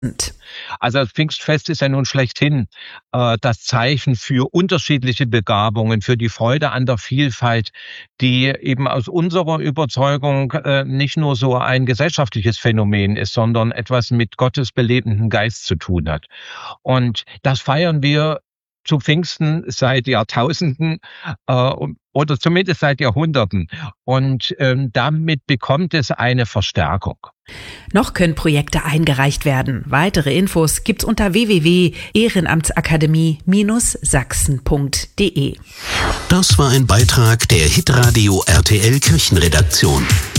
Also das Pfingstfest ist ja nun schlechthin das Zeichen für unterschiedliche Begabungen, für die Freude an der Vielfalt, die eben aus unserer Überzeugung nicht nur so ein gesellschaftliches Phänomen ist, sondern etwas mit Gottes belebendem Geist zu tun hat. Und das feiern wir zu Pfingsten seit Jahrtausenden oder zumindest seit Jahrhunderten. Und damit bekommt es eine Verstärkung. Noch können Projekte eingereicht werden. Weitere Infos gibt's unter www.ehrenamtsakademie-sachsen.de. Das war ein Beitrag der Hitradio RTL Kirchenredaktion.